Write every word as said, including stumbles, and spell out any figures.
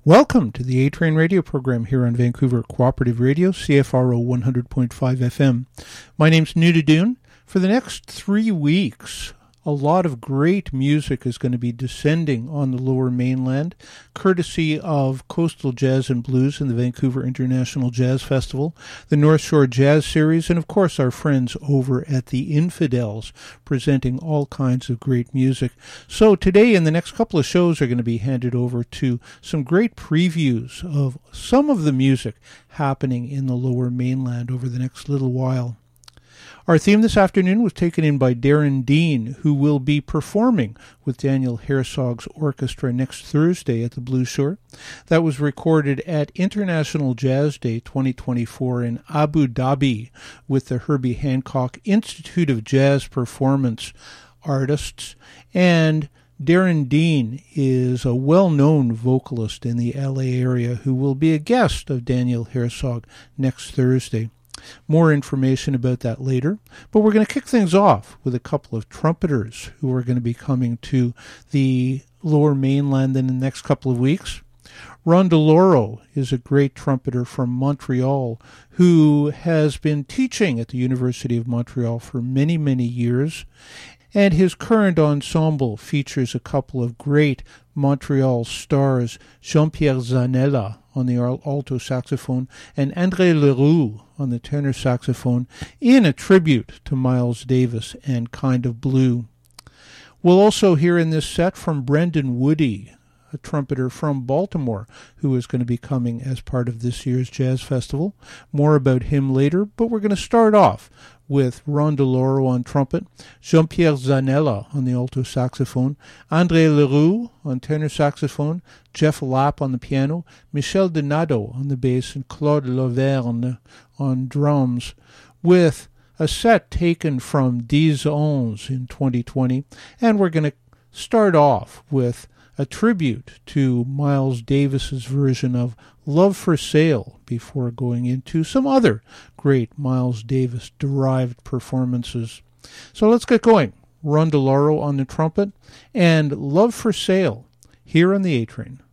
Welcome to the A-Train radio program here on Vancouver Cooperative Radio, C F R O one hundred point five F M. My name's Nuda Dune. For the next three weeks, a lot of great music is going to be descending on the Lower Mainland, courtesy of Coastal Jazz and Blues and the Vancouver International Jazz Festival, the North Shore Jazz Series, and of course our friends over at the Infidels, presenting all kinds of great music. So today and the next couple of shows are going to be handed over to some great previews of some of the music happening in the Lower Mainland over the next little while. Our theme this afternoon was taken in by Darren Dean, who will be performing with Daniel Herzog's orchestra next Thursday at the Blue Shore. That was recorded at International Jazz Day twenty twenty-four in Abu Dhabi with the Herbie Hancock Institute of Jazz Performance artists. And Darren Dean is a well-known vocalist in the L A area who will be a guest of Daniel Herzog next Thursday. More information about that later, but we're going to kick things off with a couple of trumpeters who are going to be coming to the Lower Mainland in the next couple of weeks. Ron DeLauro is a great trumpeter from Montreal who has been teaching at the University of Montreal for many, many years, and his current ensemble features a couple of great Montreal stars, Jean-Pierre Zanella on the alto saxophone and André Leroux on the tenor saxophone, in a tribute to Miles Davis and Kind of Blue. We'll also hear in this set from Brendan Woody, a trumpeter from Baltimore who is going to be coming as part of this year's Jazz Festival. More about him later, but we're going to start off with Ron DeLauro on trumpet, Jean-Pierre Zanella on the alto saxophone, André Leroux on tenor saxophone, Jeff Lapp on the piano, Michel Donato on the bass, and Claude Laverne on drums, with a set taken from Dix Onze in twenty twenty. And we're going to start off with a tribute to Miles Davis's version of Love for Sale before going into some other great Miles Davis-derived performances. So let's get going. Ron DeLauro on the trumpet and Love for Sale here on the A-Train.